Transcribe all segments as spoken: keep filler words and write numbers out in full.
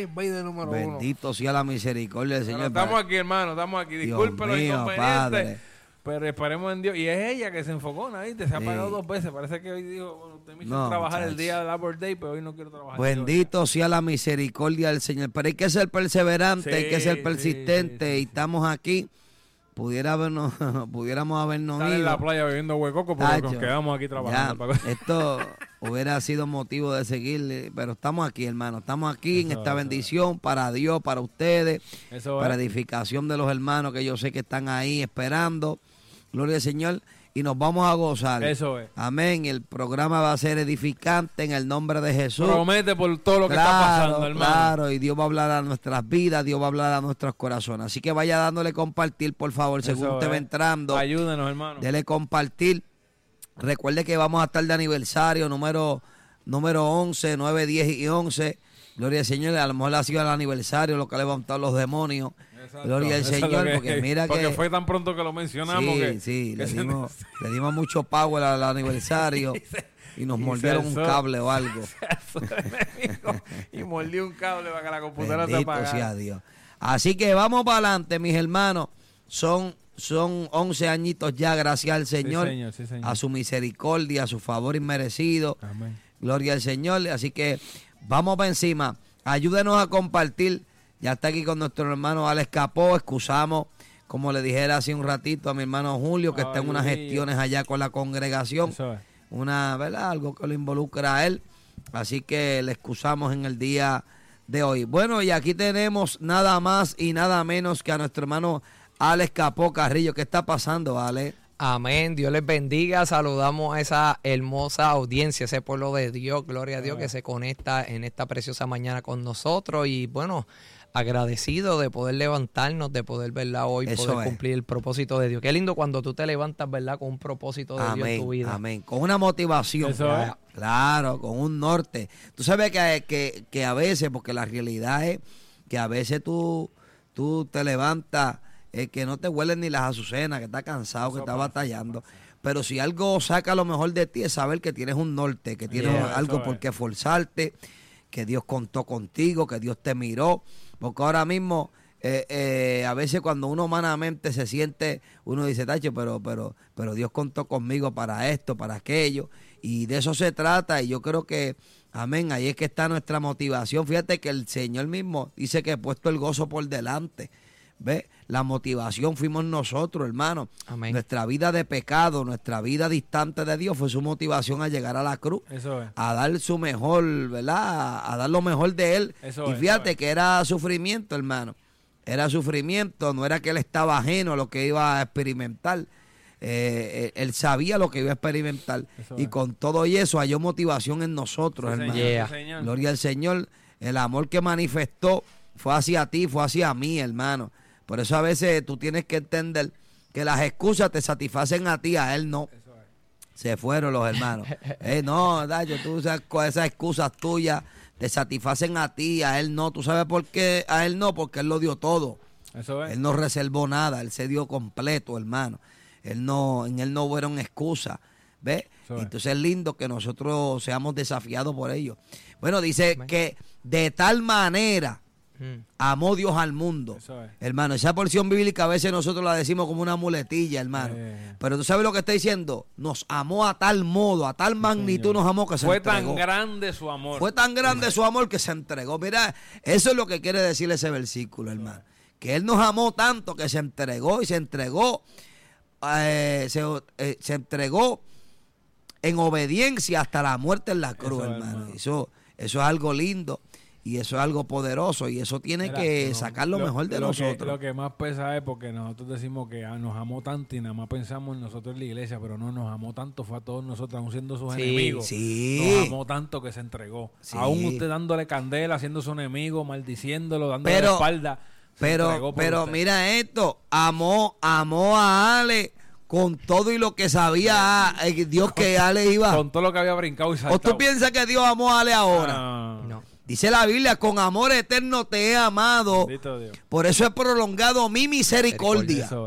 Invader número uno. Bendito sea la misericordia del Señor. Estamos aquí, hermano, estamos aquí. Disculpe los inconvenientes. Padre. Pero esperemos en Dios. Y es ella que se enfocó, ¿no? ¿Viste? Se ha pagado sí. dos veces. Parece que hoy dijo, bueno, usted me hizo no, trabajar muchachos. El día del Labor Day, pero hoy no quiero trabajar. Bendito sea la misericordia del Señor. Pero hay que ser perseverante, sí, hay que ser persistente. Sí, sí, sí, y estamos aquí. Pudiera habernos, pudiéramos habernos Estar ido. en la playa bebiendo huecoco, pero Tacho, nos quedamos aquí trabajando. Ya, esto hubiera sido motivo de seguir, pero estamos aquí, hermano. Estamos aquí eso, en esta bendición es. Para Dios, para ustedes, eso para es. Edificación de los hermanos que yo sé que están ahí esperando. Gloria al Señor. Y nos vamos a gozar. Eso es. Amén. El programa va a ser edificante en el nombre de Jesús. Promete por todo lo que claro, está pasando, hermano. Claro, y Dios va a hablar a nuestras vidas, Dios va a hablar a nuestros corazones. Así que vaya dándole compartir, por favor, según Eso usted es. Va entrando. Ayúdenos, hermano. Dele compartir. Recuerde que vamos a estar de aniversario, número, número once, nueve, diez y once. Gloria al Señor. A lo mejor ha sido el aniversario, lo que ha levantado los demonios. Exacto. Gloria al Señor, que, porque mira porque que... Porque fue tan pronto que lo mencionamos sí, que... Sí, que le, dimos, le dimos mucho power al aniversario y, se, y nos y mordieron un cable o algo. Y mordió un cable para que la computadora se apagara. Bendito sea Dios. Así que vamos para adelante, mis hermanos. Son, son once añitos ya, gracias al Señor, sí, señor, sí, señor. A su misericordia, a su favor inmerecido. Amén. Gloria al Señor. Así que vamos para encima. Ayúdenos a compartir. Ya está aquí con nuestro hermano Alex Capó. Excusamos, como le dijera hace un ratito a mi hermano Julio, que Ay, está en unas gestiones allá con la congregación. Eso es. Una, ¿verdad? Algo que lo involucra a él. Así que le excusamos en el día de hoy. Bueno, y aquí tenemos nada más y nada menos que a nuestro hermano Alex Capó Carrillo. ¿Qué está pasando, Alex? Amén, Dios les bendiga, saludamos a esa hermosa audiencia, ese pueblo de Dios, gloria a Dios que se conecta en esta preciosa mañana con nosotros y bueno, agradecido de poder levantarnos, de poder, ¿verdad? Hoy Eso poder es. Cumplir el propósito de Dios. Qué lindo cuando tú te levantas, ¿verdad? Con un propósito de amén, Dios en tu vida. Amén, con una motivación. Eso es. Claro, con un norte. Tú sabes que, que, que a veces, porque la realidad es que a veces tú, tú te levantas... Es que no te huelen ni las azucenas, que estás cansado, eso que estás batallando. Pero si algo saca lo mejor de ti es saber que tienes un norte, que tienes yeah, algo por qué esforzarte, que Dios contó contigo, que Dios te miró. Porque ahora mismo, eh, eh, a veces cuando uno humanamente se siente, uno dice, tacho, pero, pero, pero Dios contó conmigo para esto, para aquello. Y de eso se trata. Y yo creo que, amén, ahí es que está nuestra motivación. Fíjate que el Señor mismo dice que he puesto el gozo por delante. ¿Ve? La motivación fuimos nosotros, hermano. Amén. Nuestra vida de pecado, nuestra vida distante de Dios fue su motivación a llegar a la cruz. Eso es. A dar su mejor, ¿verdad? A dar lo mejor de Él. Eso y es, fíjate eso es. que era sufrimiento, hermano. Era sufrimiento, no era que Él estaba ajeno a lo que iba a experimentar. Eh, él sabía lo que iba a experimentar. Eso y es. Con todo y eso halló motivación en nosotros, sí, hermano. Yeah. Señor. Gloria al Señor. El amor que manifestó fue hacia ti, fue hacia mí, hermano. Por eso a veces tú tienes que entender que las excusas te satisfacen a ti, a él no. Eso es. Se fueron los hermanos. eh, no, Dayo, tú sabes, con esas excusas tuyas te satisfacen a ti, a él no. ¿Tú sabes por qué a él no? Porque él lo dio todo. Eso es. Él no reservó nada, él se dio completo, hermano. Él no, en él no hubieron excusas. ¿Ves? Entonces es lindo que nosotros seamos desafiados por ello. Bueno, dice Amén. Que de tal manera amó Dios al mundo, es. Hermano, esa porción bíblica a veces nosotros la decimos como una muletilla, hermano, eh. pero tú sabes lo que está diciendo, nos amó a tal modo, a tal sí, magnitud señor. Nos amó que se fue entregó. Fue tan grande su amor. Fue tan grande su amor que se entregó. Mira, eso es lo que quiere decir ese versículo, hermano, sí. Que Él nos amó tanto que se entregó y se entregó, eh, se, eh, se entregó en obediencia hasta la muerte en la cruz, eso, hermano. hermano. Eso, eso es algo lindo. Y eso es algo poderoso y eso tiene Mira, que no, sacar lo, lo mejor de lo nosotros. Que, lo que más pesa es porque nosotros decimos que ah, nos amó tanto y nada más pensamos en nosotros en la iglesia, pero no nos amó tanto, fue a todos nosotros, aún siendo sus sí, enemigos. Sí. Nos amó tanto que se entregó. Sí. Aún usted dándole candela, haciendo su enemigo, maldiciéndolo, dándole pero, la espalda. Se pero pero mira esto, amó, amó a Ale con todo y lo que sabía eh, Dios que Ale iba. Con todo lo que había brincado y saltado. ¿O tú piensas que Dios amó a Ale ahora? Ah, no. Dice la Biblia, con amor eterno te he amado, por eso he prolongado mi misericordia.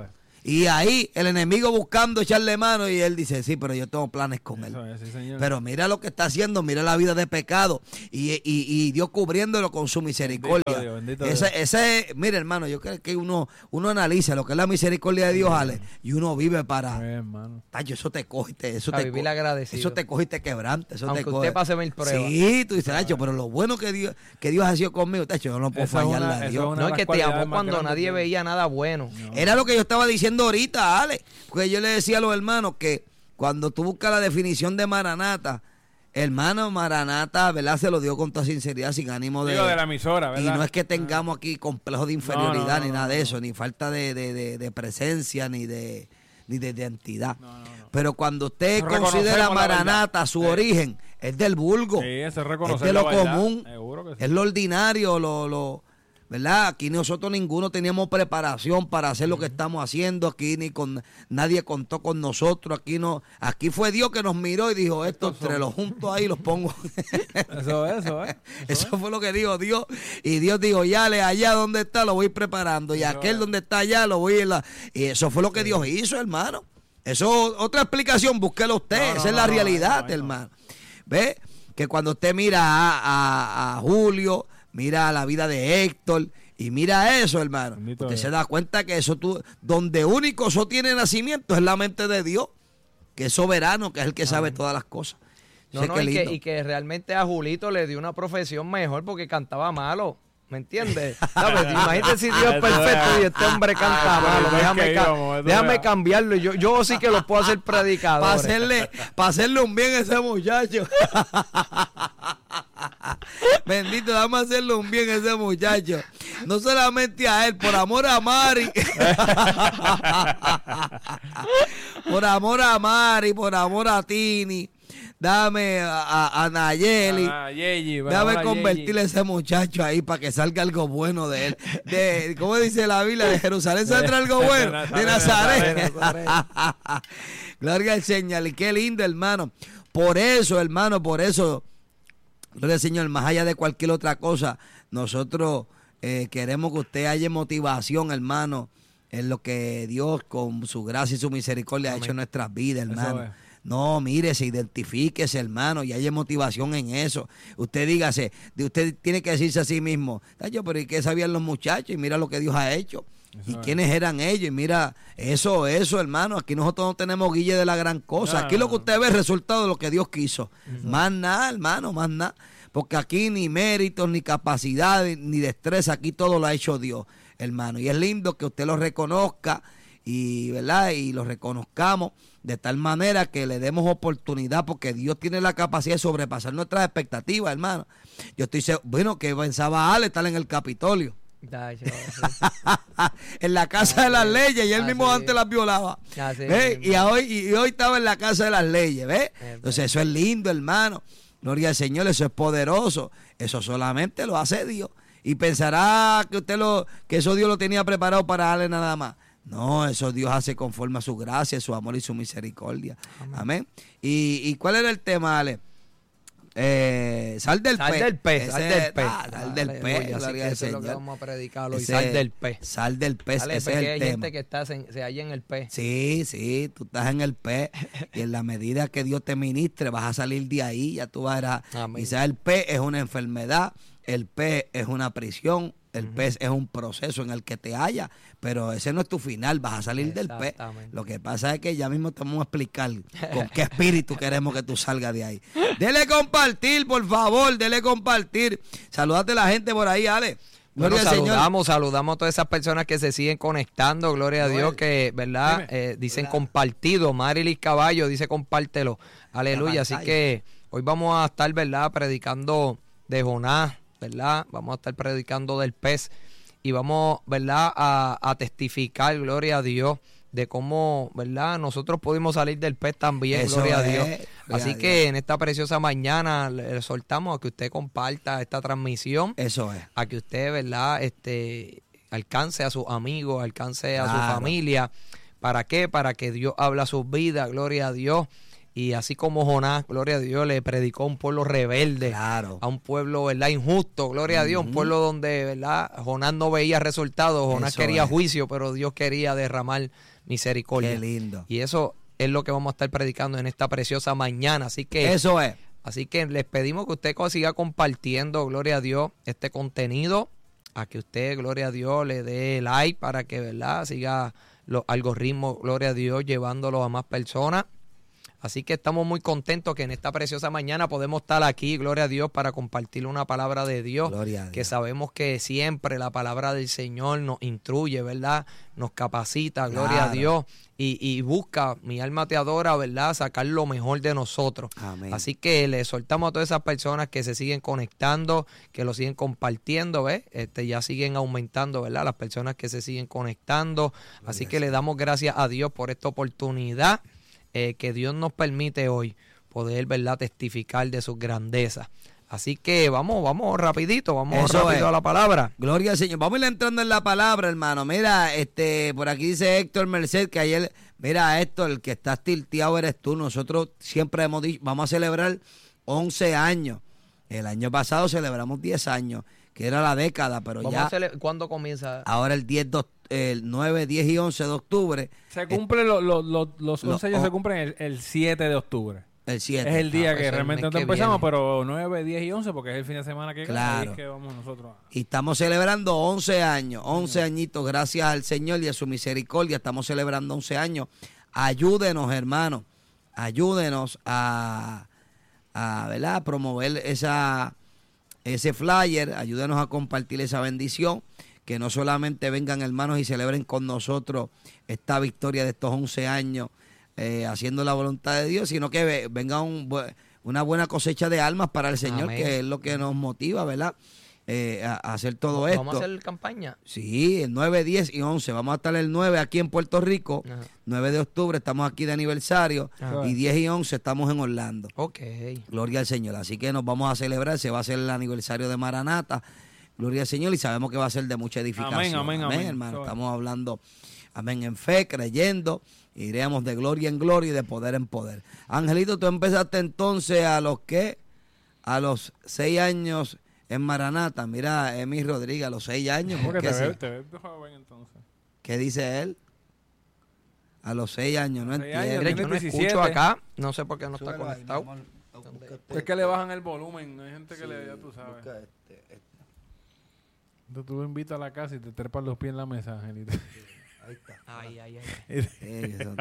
Y ahí el enemigo buscando echarle mano y él dice, sí, pero yo tengo planes con Eso él. es, sí, señor. Pero mira lo que está haciendo, mira la vida de pecado y, y, y Dios cubriéndolo con su misericordia. Bendito Dios, bendito ese, Dios. ese, mira hermano, yo creo que uno, uno analiza lo que es la misericordia de Dios, Ale, y uno vive para... Eh, hermano. Tacho, eso te coge, te, eso A te vivir co- agradecido. eso te coge y te quebranta, eso Aunque te usted coge. pase mil pruebas. Sí, tú dices, Tacho, pero lo bueno que Dios, que Dios ha sido conmigo, Tacho, yo no puedo Eso es fallarle una- a eso Dios. es una No, de es las que te cualidades amó más cuando grandes nadie que- veía nada bueno. Era lo que yo estaba diciendo ahorita, Ale, porque yo le decía a los hermanos que cuando tú buscas la definición de Maranata, hermano, Maranata, ¿verdad? Se lo dio con toda sinceridad, sin ánimo de... Digo, de la emisora, Y ¿verdad? no es que tengamos aquí complejo de inferioridad No, no, no, ni nada no, de no. eso, ni falta de, de, de, de presencia, ni de, ni de identidad. No, no, no. Pero cuando usted Reconocemos considera la Maranata verdad. su Sí. origen, es del vulgo, Sí, eso es es reconocer de lo la verdad. común, Seguro que sí. es lo ordinario, lo, lo, ¿verdad? Aquí nosotros ninguno teníamos preparación para hacer lo que estamos haciendo, aquí ni con nadie contó con nosotros, aquí no, aquí fue Dios que nos miró y dijo, esto Estos entre son. los juntos ahí los pongo. Eso es, eso es. Eso fue lo que dijo Dios. Y Dios dijo, ya le allá donde está lo voy preparando. Y Eso aquel es. donde está allá lo voy a... La... Y eso fue lo que Dios hizo, hermano. Eso, otra explicación, búsquelo usted. No, no, Esa es no, la no, realidad, ahí no, ahí no. hermano. ¿Ve? Que cuando usted mira a, a, a Julio, mira la vida de Héctor y mira eso, hermano. Bendito Usted Dios. se da cuenta que eso tú, donde único eso tiene nacimiento es la mente de Dios, que es soberano, que es el que sabe todas las cosas. No, Sé no, qué y, que, lindo. y que realmente a Julito le dio una profesión mejor porque cantaba malo. ¿Me entiendes? ¿Sabes? Imagínate si Dios es Esto perfecto es- y este hombre canta Ah, por malo. eso es Déjame, que ca- íbamos, esto déjame es- cambiarlo. Yo, yo sí que lo puedo hacer predicador. Para hacerle, pa hacerle un bien a ese muchacho. Bendito, vamos a hacerle un bien a ese muchacho. No solamente a él, por amor a Mari. Por amor a Mari, por amor a Tini. Dame a, a, a Nayeli. Ah, Yeyi, bueno, Dame hola, convertirle a ese muchacho ahí para que salga algo bueno de él. De, ¿cómo dice la Biblia? De Jerusalén saldrá algo De bueno. Nazaret, De de Nazaret. Nazaret. Gloria al Señor. Y qué lindo, hermano. Por eso, hermano, por eso, gloria al Señor, más allá de cualquier otra cosa, nosotros eh, queremos que usted haya motivación, hermano, en lo que Dios con su gracia y su misericordia ha hecho en nuestras vidas, hermano. es. No, mire, se identifíquese, hermano, y haya motivación en eso. Usted dígase, de- usted tiene que decirse a sí mismo, "Tacho, pero ¿y qué sabían los muchachos? Y mira lo que Dios ha hecho. Eso ¿Y es. quiénes eran ellos? Y mira, eso, eso, hermano, aquí nosotros no tenemos guille de la gran cosa. No, Aquí lo no, que usted ve es el resultado de lo que Dios quiso. Más nada, hermano, más nada. Porque aquí ni méritos, ni capacidad, ni destreza, aquí todo lo ha hecho Dios, hermano. Y es lindo que usted lo reconozca y, ¿verdad? Y lo reconozcamos de tal manera que le demos oportunidad, porque Dios tiene la capacidad de sobrepasar nuestras expectativas, hermano. Yo estoy seguro, bueno, que pensaba Ale estar en el Capitolio, Ay, yo- en la casa de las leyes, y él Así mismo es. antes las violaba. Así ¿Ve? mismo. Y hoy, y hoy estaba en la casa de las leyes, ¿ves? Es Entonces eso es lindo, hermano. Gloria al Señor, eso es poderoso. Eso solamente lo hace Dios. Y pensará que usted lo, que eso Dios lo tenía preparado para darle nada más. No, eso Dios hace conforme a su gracia, su amor y su misericordia. Amén. ¿Y, y cuál era el tema, Ale? Eh, sal del Sal pez. del pez, sal Ese- del pez. ah, sal del Aleluya, pez, así gloria que al eso es lo que Señor. vamos a predicar hoy. Ese- Sal del pez. Sal del pez, Dale, ese porque es el hay tema. gente que está, se, se halla en el pez. Sí, sí, tú estás en el pez y en la medida que Dios te ministre vas a salir de ahí, ya tú verás. Amén. Quizás el pez es una enfermedad, el pez es una prisión, el pez es un proceso en el que te hallas, pero ese no es tu final, vas a salir del pez. Exactamente. Lo que pasa es que ya mismo te vamos a explicar con qué espíritu queremos que tú salgas de ahí. Dele compartir, por favor, dele compartir. Saludate a la gente por ahí, Ale. Bueno, Gloria al Señor. saludamos, saludamos a todas esas personas que se siguen conectando, gloria a Joel, Dios, que, ¿verdad? dime. Eh, dicen Hola. compartido, Marilis Caballo dice compártelo, aleluya, así pantalla. que hoy vamos a estar, ¿verdad? Predicando de Jonás, ¿verdad? Vamos a estar predicando del pez y vamos, ¿verdad? A, a testificar, gloria a Dios, de cómo, ¿verdad? Nosotros pudimos salir del pez también, Eso gloria a es, Dios. gloria Así a que Dios. en esta preciosa mañana le soltamos a que usted comparta esta transmisión, Eso es. a que usted, ¿verdad? Este, alcance a sus amigos, alcance a su Claro. familia. ¿Para qué? Para que Dios habla sus vidas, gloria a Dios. Y así como Jonás, gloria a Dios, le predicó a un pueblo rebelde, claro. a un pueblo, ¿verdad?, injusto, gloria uh-huh. a Dios, un pueblo donde, ¿verdad?, Jonás no veía resultados, Jonás eso quería es. juicio, pero Dios quería derramar misericordia. Qué lindo. Y eso es lo que vamos a estar predicando en esta preciosa mañana, así que... Eso es. Así que les pedimos que usted siga compartiendo, gloria a Dios, este contenido, a que usted, gloria a Dios, le dé like para que, ¿verdad?, siga los algoritmos, gloria a Dios, llevándolo a más personas. Así que estamos muy contentos que en esta preciosa mañana podemos estar aquí, gloria a Dios, para compartir una palabra de Dios, Dios. Que sabemos que siempre la palabra del Señor nos instruye, ¿verdad? Nos capacita, gloria claro. a Dios, y, y busca, mi alma te adora, ¿verdad?, sacar lo mejor de nosotros. Amén. Así que le exhortamos a todas esas personas que se siguen conectando, que lo siguen compartiendo, ¿ves? Este, ya siguen aumentando, ¿verdad?, las personas que se siguen conectando. Gloria Así que le damos gracias a Dios por esta oportunidad. Eh, que Dios nos permite hoy poder, ¿verdad?, testificar de sus grandezas. Así que vamos, vamos rapidito, vamos Eso rápido es. a la palabra. Gloria al Señor. Vamos a ir entrando en la palabra, hermano. Mira, este, por aquí dice Héctor Merced que ayer, mira, Héctor, el que estás tilteado eres tú. Nosotros siempre hemos dicho, vamos a celebrar once años. El año pasado celebramos diez años, que era la década, pero vamos ya... A cele- ¿Cuándo comienza? Ahora el diez, el nueve, diez y once de octubre. Se cumple, lo, lo, lo, los once años oh, se cumplen el, el siete de octubre. El siete. Es el día ah, que pues realmente nosotros empezamos, viene. Pero nueve, diez y once, porque es el fin de semana que claro. es que vamos nosotros. A... Y estamos celebrando once años, once uh-huh. añitos, gracias al Señor y a su misericordia. Estamos celebrando once años. Ayúdenos, hermanos, ayúdenos a, a, ¿verdad?, a promover esa, ese flyer, ayúdenos a compartir esa bendición. Que no solamente vengan hermanos y celebren con nosotros esta victoria de estos once años eh, haciendo la voluntad de Dios, sino que venga un, una buena cosecha de almas para el Señor, Amén. Que es lo que nos motiva, ¿verdad? Eh, a, a hacer todo ¿Vamos esto. ¿Vamos a hacer campaña? Sí, el nueve, diez y once. Vamos a estar el nueve aquí en Puerto Rico. Ajá. nueve de octubre estamos aquí de aniversario. Ajá. Y diez y once estamos en Orlando. Ok. Gloria al Señor. Así que nos vamos a celebrar. Se va a hacer el aniversario de Maranata. Gloria al Señor, y sabemos que va a ser de mucha edificación. Amén, amén, amén, amén. hermano. Estamos hablando, amén, en fe, creyendo. Iremos de gloria en gloria y de poder en poder. Angelito, tú empezaste entonces a los que, a los seis años en Maranata. Mira, Emi Rodríguez, a los seis años. ¿Por qué te sí? ves, te ves joven entonces? ¿Qué dice él? A los seis años, no entiendo. Mira, yo no escucho acá, no sé por qué no está conectado. Es que le bajan el volumen, hay gente que sí, le, ya tú sabes. Este, este. Entonces tú lo invitas a la casa y te trepas los pies en la mesa, Angelito. Sí, ahí está. Ay, ay, ay. Sí, son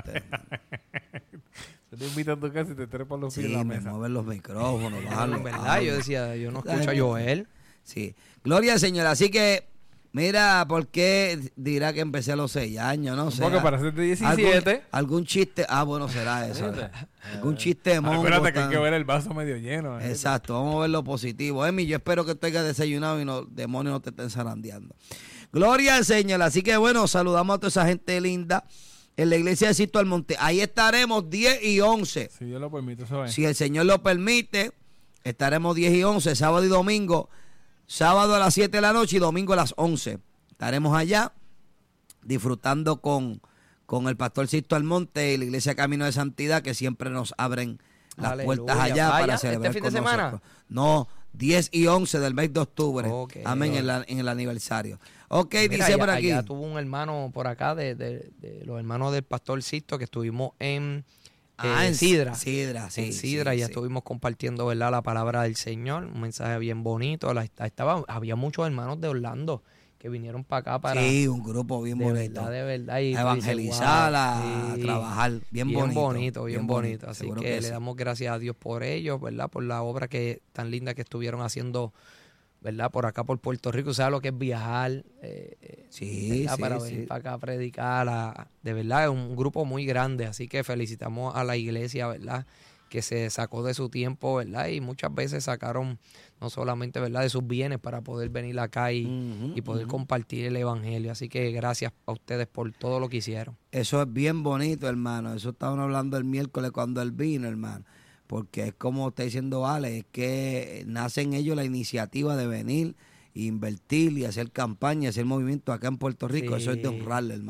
Tú te invitas a tu casa y te trepas los pies sí, en la me mesa. Mueven los micrófonos, bajarlos. En verdad, yo decía, yo no escucho a Joel. Sí, gloria al Señor. Así que, mira, ¿por qué dirá que empecé a los seis años? No sé. Porque para ser de diecisiete. ¿Algún, algún chiste? Ah, bueno, será eso. Algún chiste de mongo. Acuérdate que hay que ver el vaso medio lleno. ¿eh? Exacto, vamos a ver lo positivo. Emi, yo espero que te hayas desayunado y los demonios no te estén zarandeando. Gloria al Señor. Así que bueno, saludamos a toda esa gente linda en la iglesia de Sisto Almonte. Ahí estaremos diez y once. Si Dios lo permite, eso es. Si el Señor lo permite, estaremos diez y once, sábado y domingo. Sábado a las siete de la noche y domingo a las once. Estaremos allá disfrutando con, con el pastor Sisto Almonte y la iglesia Camino de Santidad, que siempre nos abren las Aleluya. Puertas allá Vaya, para celebrar ¿este fin con de semana? nosotros. No, diez y once del mes de octubre. Okay, Amén, okay. En, la, en el aniversario. Ok, Mira, dice allá, por aquí. Allá tuvo un hermano por acá, de, de, de los hermanos del pastor Sisto, que estuvimos en, ah, eh, en Sidra. Sidra, sí. En Sidra, sí, ya sí. estuvimos compartiendo, ¿verdad?, la palabra del Señor. Un mensaje bien bonito. La, estaba, había muchos hermanos de Orlando que vinieron para acá para... Sí, un grupo bien de bonito. Verdad, de verdad. Y a evangelizar, wow, a, sí, a trabajar. Bien, bien bonito. bonito. Bien, bien bonito. Así que, que le sí. damos gracias a Dios por ellos, ¿verdad? Por la obra que tan linda que estuvieron haciendo, ¿verdad? Por acá, por Puerto Rico. ¿Sabes lo que es viajar? Eh, sí, sí, para sí. venir para acá a predicar. A, de verdad, es un grupo muy grande. Así que felicitamos a la iglesia, ¿verdad?, que se sacó de su tiempo, ¿verdad? Y muchas veces sacaron no solamente, ¿verdad?, de sus bienes para poder venir acá y, uh-huh, y poder uh-huh. compartir el evangelio. Así que gracias a ustedes por todo lo que hicieron. Eso es bien bonito, hermano. Eso estábamos hablando el miércoles cuando él vino, hermano. Porque es como está diciendo Ale, es que nace en ellos la iniciativa de venir, invertir y hacer campaña, hacer movimiento acá en Puerto Rico. Sí. Eso es de honrarle, hermano.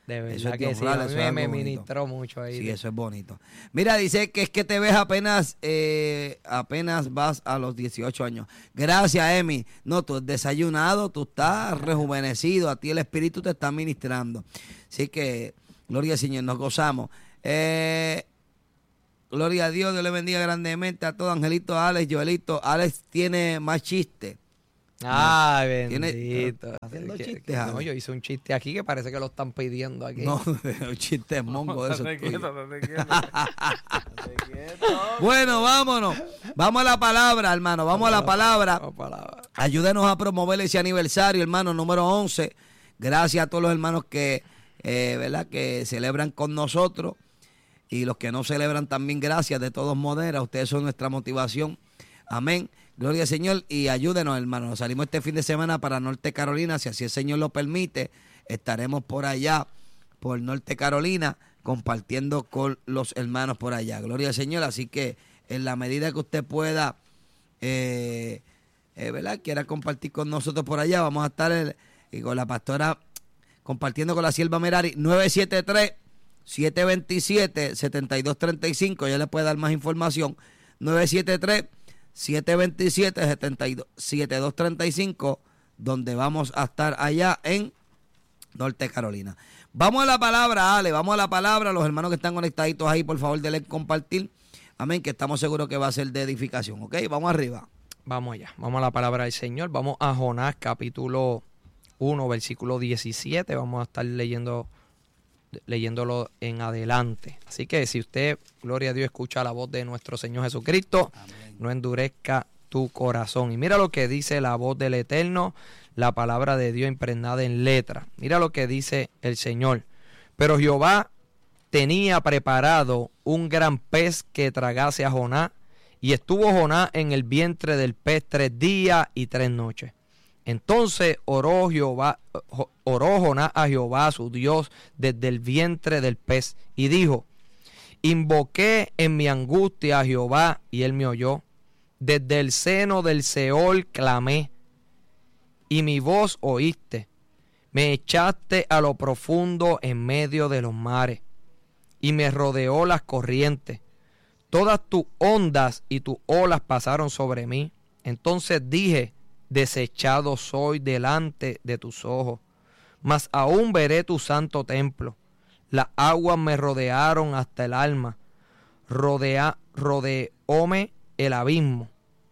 De verdad eso es que sí, honrar, a mí eso es me algo ministró bonito. mucho ahí. Sí, de... eso es bonito. Mira, dice que es que te ves apenas, eh, apenas vas a los dieciocho años. Gracias, Emi. No, tú has desayunado, tú estás rejuvenecido, a ti el Espíritu te está ministrando. Así que, gloria al Señor, nos gozamos. Eh, gloria a Dios, Dios le bendiga grandemente a todos. Angelito, Alex, Joelito. Alex tiene más chistes. Ay, ¿Tiene, bendito. haciendo Que- chistes, que- no, Alex? yo hice un chiste aquí que parece que lo están pidiendo aquí. No, un chiste mongo de eso. Date tuyo. quieto, date quieto. Date quieto. Bueno, vámonos. Vamos a la palabra, hermano. Vamos a la palabra. Vamos para la- Ayúdenos a promover ese aniversario, hermano, número once. Gracias a todos los hermanos que, eh, ¿verdad? que celebran con nosotros. Y los que no celebran también, gracias. De todos modos, ustedes son nuestra motivación. Amén. Gloria al Señor. Y ayúdenos, hermano. Nos salimos este fin de semana para Norte Carolina. Si así el Señor lo permite, estaremos por allá, por Norte Carolina, compartiendo con los hermanos por allá. Gloria al Señor. Así que en la medida que usted pueda, eh, eh, ¿verdad? Quiera compartir con nosotros por allá, vamos a estar el, y con la pastora compartiendo con la sierva Merari. Nueve siete tres, siete dos siete, siete dos tres cinco. Ya le puede dar más información. nueve siete tres, siete dos siete, siete dos tres cinco, donde vamos a estar allá en Norte Carolina. Vamos a la palabra, Ale, vamos a la palabra. Los hermanos que están conectaditos ahí, por favor, denle compartir. Amén, que estamos seguros que va a ser de edificación. ¿Ok? Vamos arriba. Vamos allá, vamos a la palabra del Señor. Vamos a Jonás capítulo uno, versículo diecisiete. Vamos a estar leyendo, leyéndolo en adelante. Así que si usted, gloria a Dios, escucha la voz de nuestro Señor Jesucristo, amén, no endurezca tu corazón. Y mira lo que dice la voz del Eterno, la palabra de Dios impregnada en letra. Mira lo que dice el Señor. Pero Jehová tenía preparado un gran pez que tragase a Jonás, y estuvo Jonás en el vientre del pez tres días y tres noches. Entonces oró Jehová, oró Jonás a Jehová su Dios desde el vientre del pez, y dijo: invoqué en mi angustia a Jehová, y él me oyó. Desde el seno del Seol clamé, y mi voz oíste. Me echaste a lo profundo en medio de los mares, y me rodeó las corrientes. Todas tus ondas y tus olas pasaron sobre mí. Entonces dije: desechado soy delante de tus ojos, mas aún veré tu santo templo. Las aguas me rodearon hasta el alma, rodea, rodeóme el abismo.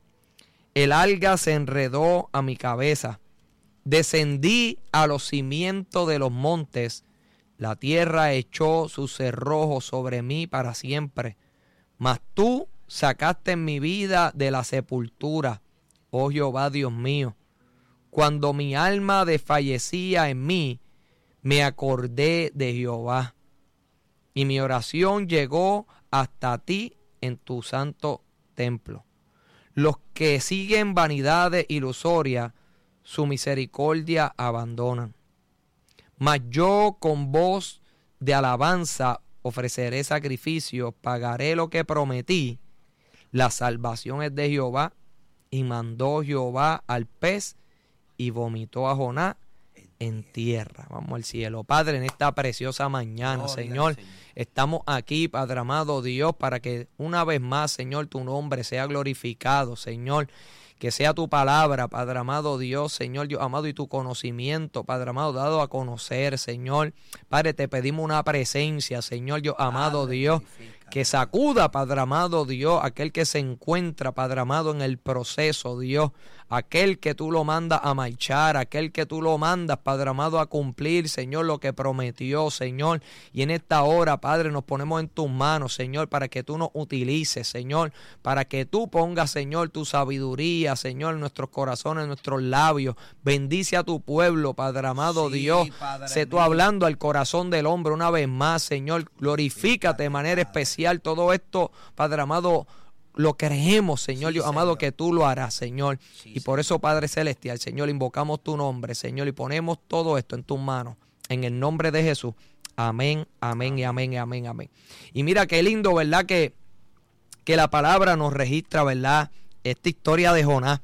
El alga se enredó a mi cabeza. Descendí a los cimientos de los montes. La tierra echó sus cerrojos sobre mí para siempre. Mas tú sacaste mi vida de la sepultura, oh Jehová Dios mío. Cuando mi alma desfallecía en mí, me acordé de Jehová, y mi oración llegó hasta ti en tu santo templo. Los que siguen vanidades ilusorias, su misericordia abandonan. Mas yo con voz de alabanza ofreceré sacrificio, pagaré lo que prometí. La salvación es de Jehová. Y mandó Jehová al pez y vomitó a Jonás en tierra. Vamos al cielo. Padre, en esta preciosa mañana, Gloria, Señor, Señor, estamos aquí, Padre amado Dios, para que una vez más, Señor, tu nombre sea glorificado, Señor. Que sea tu palabra, Padre amado Dios, Señor Dios amado, y tu conocimiento, Padre amado, dado a conocer, Señor. Padre, te pedimos una presencia, Señor Dios amado Padre, Dios, que sacuda, Padre amado Dios, aquel que se encuentra, Padre amado, en el proceso, Dios. Aquel que tú lo mandas a marchar, aquel que tú lo mandas, Padre amado, a cumplir, Señor, lo que prometió, Señor. Y en esta hora, Padre, nos ponemos en tus manos, Señor, para que tú nos utilices, Señor, para que tú pongas, Señor, tu sabiduría, Señor, en nuestros corazones, en nuestros labios. Bendice a tu pueblo, Padre amado sí, Dios. Sé tú hablando al corazón del hombre una vez más, Señor. Glorifícate de manera especial. Todo esto, Padre amado, lo creemos, Señor, sí, Dios amado, Señor, que tú lo harás, Señor. Sí, y por Señor. Eso, Padre Celestial, Señor, invocamos tu nombre, Señor, y ponemos todo esto en tus manos, en el nombre de Jesús. Amén, amén, amén. y amén, y amén, amén. Y mira qué lindo, ¿verdad? Que, que la palabra nos registra, ¿verdad? Esta historia de Jonás.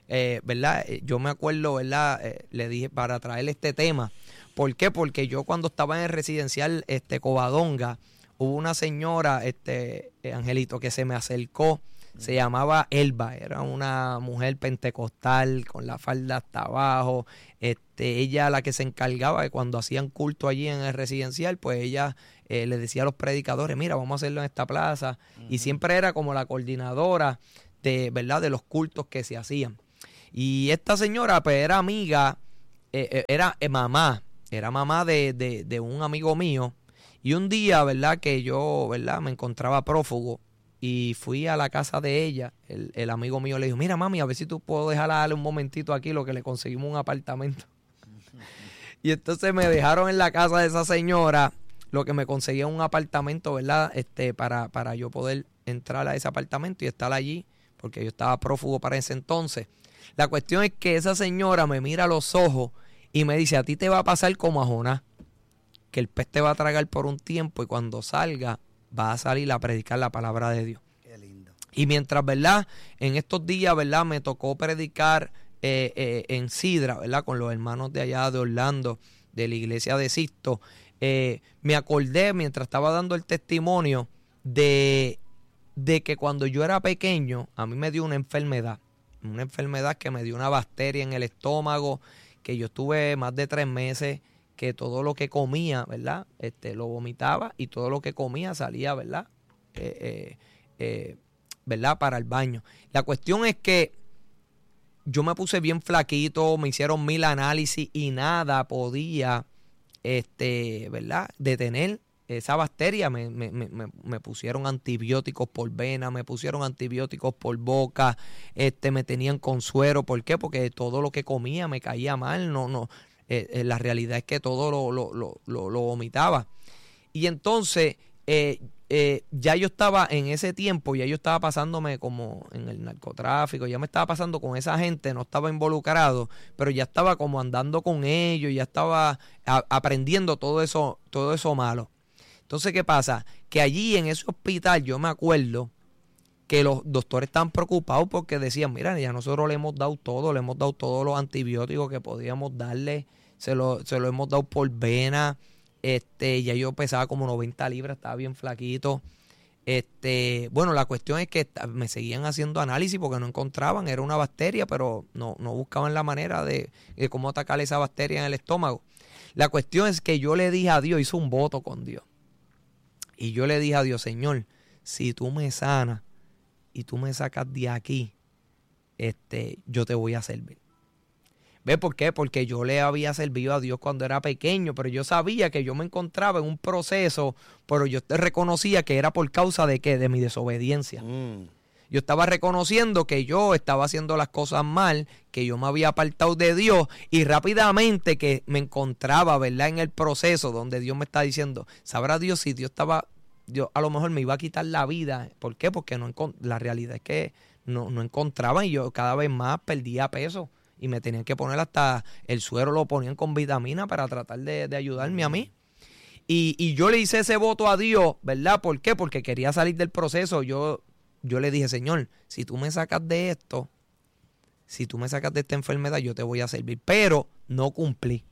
eh, ¿verdad? Yo me acuerdo, ¿verdad? Eh, le dije para traer este tema. ¿Por qué? Porque yo cuando estaba en el residencial este, Covadonga, hubo una señora, este Angelito, que se me acercó. Se llamaba Elba, era una mujer pentecostal con la falda hasta abajo. Este, ella la que se encargaba de cuando hacían culto allí en el residencial, pues ella eh, le decía a los predicadores, mira, vamos a hacerlo en esta plaza. Uh-huh. Y siempre era como la coordinadora de, ¿verdad?, de los cultos que se hacían. Y esta señora pues era amiga, eh, era eh, mamá, era mamá de, de, de un amigo mío. Y un día, ¿verdad?, que yo, ¿verdad?, me encontraba prófugo. Y fui a la casa de ella, el, el amigo mío le dijo, mira mami, a ver si tú puedo dejarla darle un momentito aquí, lo que le conseguimos un apartamento. Y entonces me dejaron en la casa de esa señora, lo que me conseguía un apartamento, ¿verdad? Este, para, para yo poder entrar a ese apartamento y estar allí, porque yo estaba prófugo para ese entonces. La cuestión es que esa señora me mira a los ojos y me dice, a ti te va a pasar como a Jonás, que el pez te va a tragar por un tiempo y cuando salga, va a salir a predicar la palabra de Dios. Qué lindo. Y mientras, ¿verdad?, en estos días, ¿verdad?, me tocó predicar eh, eh, en Sidra, ¿verdad?, con los hermanos de allá de Orlando, de la iglesia de Sisto, eh, me acordé mientras estaba dando el testimonio de, de que cuando yo era pequeño, a mí me dio una enfermedad, una enfermedad que me dio una bacteria en el estómago, que yo estuve más de tres meses que todo lo que comía, ¿verdad?, este, lo vomitaba y todo lo que comía salía, ¿verdad?, eh, eh, eh, ¿verdad?, para el baño. La cuestión es que yo me puse bien flaquito, me hicieron mil análisis y nada podía, este, ¿verdad?, detener esa bacteria. Me, me, me, me pusieron antibióticos por vena, me pusieron antibióticos por boca, este, me tenían con suero. ¿Por qué? Porque todo lo que comía me caía mal, no, no. Eh, eh, la realidad es que todo lo, lo, lo, lo, lo vomitaba. Y entonces eh, eh, ya yo estaba en ese tiempo, ya yo estaba pasándome como en el narcotráfico, ya me estaba pasando con esa gente, no estaba involucrado, pero ya estaba como andando con ellos, ya estaba a, aprendiendo todo eso, todo eso malo. Entonces, ¿qué pasa? Que allí en ese hospital yo me acuerdo que los doctores estaban preocupados porque decían, mira, ya nosotros le hemos dado todo, le hemos dado todos los antibióticos que podíamos darle, se lo, se lo hemos dado por vena, este, ya yo pesaba como noventa libras, estaba bien flaquito. Este, bueno, la cuestión es que me seguían haciendo análisis porque no encontraban, era una bacteria, pero no, no buscaban la manera de, de cómo atacar esa bacteria en el estómago. La cuestión es que yo le dije a Dios, hice un voto con Dios. Y yo le dije a Dios, Señor, si tú me sanas y tú me sacas de aquí, este, yo te voy a servir. ¿Ves por qué? Porque yo le había servido a Dios cuando era pequeño, pero yo sabía que yo me encontraba en un proceso, pero yo reconocía que era por causa de qué, de mi desobediencia. Mm. Yo estaba reconociendo que yo estaba haciendo las cosas mal, que yo me había apartado de Dios y rápidamente que me encontraba, ¿verdad?, en el proceso donde Dios me está diciendo, sabrá Dios si Dios estaba, Dios a lo mejor me iba a quitar la vida. ¿Por qué? Porque no la realidad es que no, no encontraba y yo cada vez más perdía peso y me tenían que poner hasta el suero, lo ponían con vitamina para tratar de, de ayudarme a mí. Y, y yo le hice ese voto a Dios, ¿verdad? ¿Por qué? Porque quería salir del proceso. Yo, yo le dije, Señor, si tú me sacas de esto, si tú me sacas de esta enfermedad, yo te voy a servir. Pero no cumplí.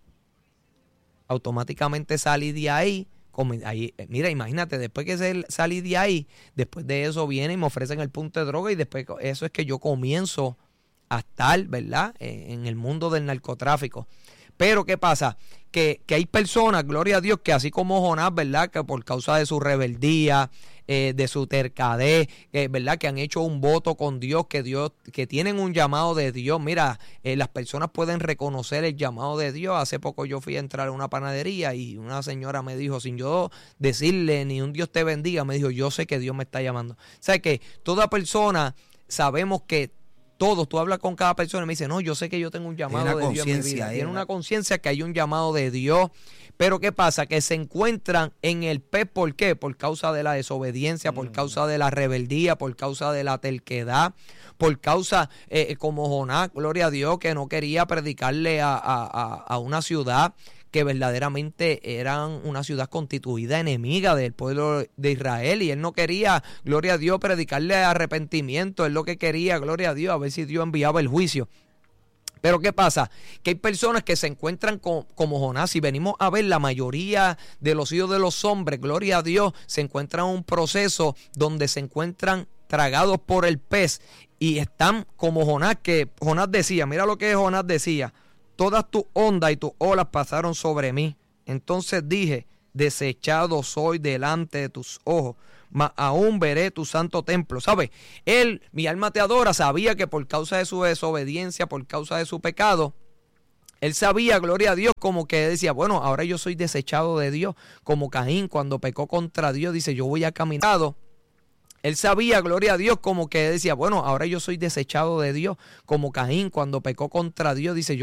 Automáticamente salí de ahí. Ahí, mira, imagínate, después que salí de ahí, después de eso viene y me ofrecen el punto de droga y después eso es que yo comienzo a estar, ¿verdad?, en el mundo del narcotráfico. Pero ¿qué pasa? Que, que hay personas, gloria a Dios, que así como Jonás, ¿verdad?, que por causa de su rebeldía, eh, de su tercadez, eh, ¿verdad?, que han hecho un voto con Dios, que Dios, que tienen un llamado de Dios. Mira, eh, las personas pueden reconocer el llamado de Dios. Hace poco yo fui a entrar a una panadería y una señora me dijo, sin yo decirle ni un Dios te bendiga, me dijo, yo sé que Dios me está llamando. O sea que toda persona sabemos que todos, tú hablas con cada persona y me dice, no, yo sé que yo tengo un llamado de Dios en mi vida. Tiene una conciencia que hay un llamado de Dios. Pero ¿qué pasa? Que se encuentran en el pez, ¿por qué? Por causa de la desobediencia, por causa de la rebeldía, por causa de la terquedad, por causa, eh, como Jonás, gloria a Dios, que no quería predicarle a, a, a una ciudad, que verdaderamente eran una ciudad constituida enemiga del pueblo de Israel, y él no quería, gloria a Dios, predicarle arrepentimiento. Él lo que quería, gloria a Dios, a ver si Dios enviaba el juicio. Pero ¿qué pasa? Que hay personas que se encuentran con, como Jonás. Si venimos a ver, la mayoría de los hijos de los hombres, gloria a Dios, se encuentran en un proceso donde se encuentran tragados por el pez y están como Jonás, que Jonás decía, mira lo que Jonás decía: todas tus ondas y tus olas pasaron sobre mí. Entonces dije, desechado soy delante de tus ojos, mas aún veré tu santo templo. ¿Sabes? Él, mi alma te adora, sabía que por causa de su desobediencia, por causa de su pecado, él sabía, gloria a Dios, como que decía, bueno, ahora yo soy desechado de Dios, como Caín cuando pecó contra Dios, dice, yo voy a caminar. Él sabía, gloria a Dios, como que decía, bueno, ahora yo soy desechado de Dios, como Caín cuando pecó contra Dios, dice, yo